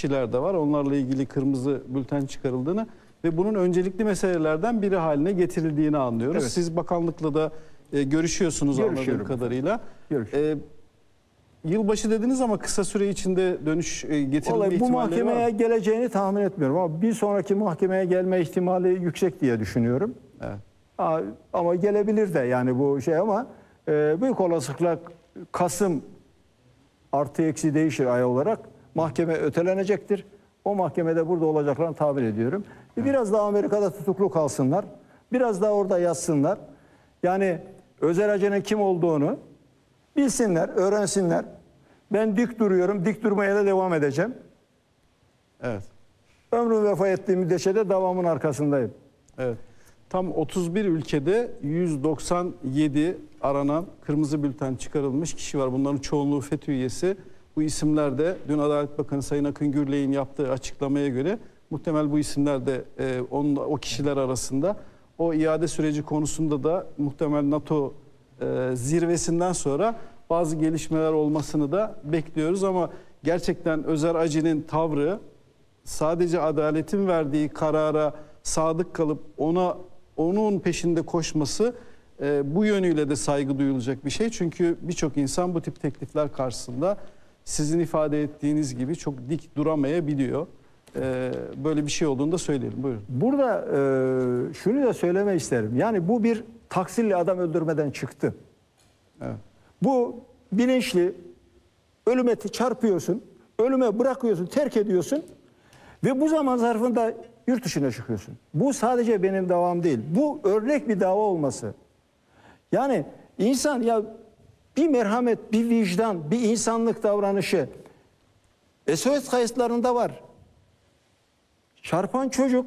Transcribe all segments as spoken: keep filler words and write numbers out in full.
kişiler de var. Onlarla ilgili kırmızı bülten çıkarıldığını ve bunun öncelikli meselelerden biri haline getirildiğini anlıyoruz. Evet. Siz bakanlıkla da e, görüşüyorsunuz anladığım kadarıyla. E, yılbaşı dediniz ama kısa süre içinde dönüş e, getirilme Vallahi ihtimalleri bu mahkemeye var. geleceğini tahmin etmiyorum ama bir sonraki mahkemeye gelme ihtimali yüksek diye düşünüyorum. Evet. Ha, ama gelebilir de yani bu şey ama e, büyük olasılıkla Kasım artı eksi değişir ay olarak mahkeme ötelenecektir. O mahkemede burada olacaklarını tahmin ediyorum. Evet. Biraz daha Amerika'da tutuklu kalsınlar. Biraz daha orada yatsınlar. Yani Özer Hacı'nın kim olduğunu bilsinler, öğrensinler. Ben dik duruyorum, dik durmaya da devam edeceğim. Evet. Ömrüm vefa ettiği müddetçe de davamın arkasındayım. Evet. Tam otuz bir ülkede yüz doksan yedi aranan kırmızı bülten çıkarılmış kişi var. Bunların çoğunluğu FETÖ üyesi. Bu isimler de dün Adalet Bakanı Sayın Akın Gürley'in yaptığı açıklamaya göre muhtemel bu isimler de e, onun, o kişiler arasında. O iade süreci konusunda da muhtemel NATO e, zirvesinden sonra bazı gelişmeler olmasını da bekliyoruz. Ama gerçekten Özer Hacı'nın tavrı sadece adaletin verdiği karara sadık kalıp ona onun peşinde koşması e, bu yönüyle de saygı duyulacak bir şey. Çünkü birçok insan bu tip teklifler karşısında sizin ifade ettiğiniz gibi çok dik duramayabiliyor. E, böyle bir şey olduğunu da söyleyelim. Buyurun. Burada e, şunu da söyleme isterim. Yani bu bir taksirli adam öldürmeden çıktı. Evet. Bu bilinçli, ölüme çarpıyorsun, ölüme bırakıyorsun, terk ediyorsun ve bu zaman zarfında yurt dışına çıkıyorsun. Bu sadece benim davam değil. Bu örnek bir dava olması. Yani insan ya bir merhamet, bir vicdan, bir insanlık davranışı S O S kayıtlarında var. Çarpan çocuk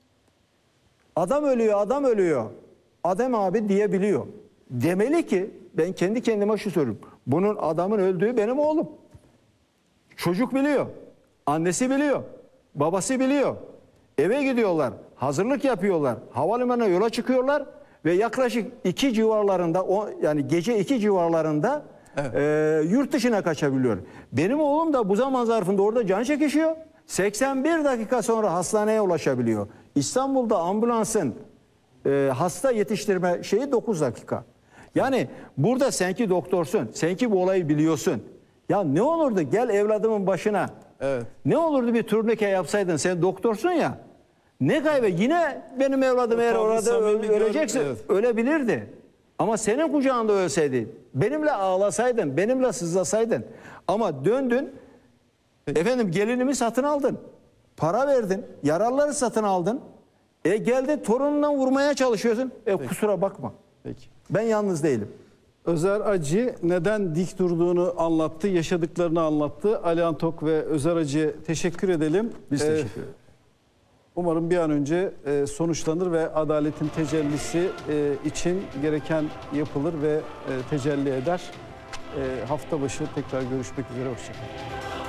adam ölüyor, adam ölüyor. Adem abi diyebiliyor. Demeli ki ben kendi kendime şu soruyorum. Bunun adamın öldüğü benim oğlum. Çocuk biliyor. Annesi biliyor. Babası biliyor. Eve gidiyorlar. Hazırlık yapıyorlar. Havalimanına yola çıkıyorlar ve yaklaşık iki civarlarında o yani gece iki civarlarında evet. e, yurt dışına kaçabiliyor. Benim oğlum da bu zaman zarfında orada can çekişiyor. seksen bir dakika sonra hastaneye ulaşabiliyor. İstanbul'da ambulansın e, hasta yetiştirme şeyi dokuz dakika. Yani burada sen ki doktorsun, sen ki bu olayı biliyorsun. Ya ne olurdu gel evladımın başına. Evet. Ne olurdu bir turnike yapsaydın, sen doktorsun ya. Ne kaybı yine benim evladım eğer orada ölecekse evet. ölebilirdi. Ama senin kucağında ölseydi, benimle ağlasaydın, benimle sızlasaydın. Ama döndün, peki. Efendim gelinimi satın aldın. Para verdin, yaralıları satın aldın. E geldin torunundan vurmaya çalışıyorsun. E peki. Kusura bakma. Peki. Ben yalnız değilim. Özer Hacı neden dik durduğunu anlattı, yaşadıklarını anlattı. Ali Antok ve Özer Hacı'ya teşekkür edelim. Biz ee, teşekkür ederiz. Umarım bir an önce e, sonuçlanır ve adaletin tecellisi e, için gereken yapılır ve e, tecelli eder. E, hafta başı tekrar görüşmek üzere. Hoşçakalın.